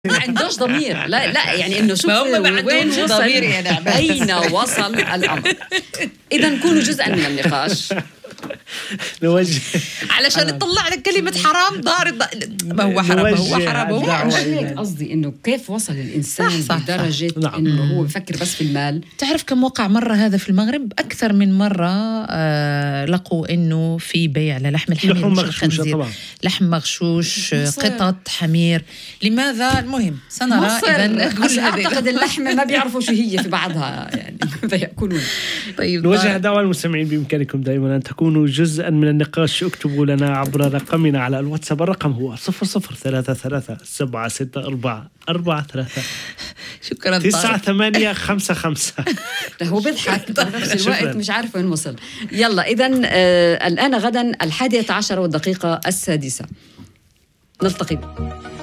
ما عندوش ضمير. لا يعني انه شوف وين وصل ضمير يا نعم. اين وصل الامر. اذا كونوا جزءا من النقاش. نوجه علشان نطلع لك كلمة حرام دار ما هو حرام هو حرام هو مش هيك قصدي انه كيف وصل الانسان صح لدرجة انه هو بفكر بس في المال. تعرف كم وقع مرة هذا في المغرب؟ أكثر من مرة لقوا إنه في بيع للحم الحمير مش الخنزير، لحم مغشوش، قطط حمير. لماذا؟ المهم سنرى. إذن أعتقد اللحم ما بيعرفوا شو هي في بعضها يعني فيأكلون. طيب نوجه دعوة المستمعين بإمكانكم دائما أن تكونوا جزءا من النقاش. اكتبوا لنا عبر رقمنا على الواتساب. الرقم هو 0033 شكرا 9855. هو بيضحك بنفس الوقت مش عارف وين وصل. يلا إذن الآن غدا 11:10 والدقيقة 6 نلتقي.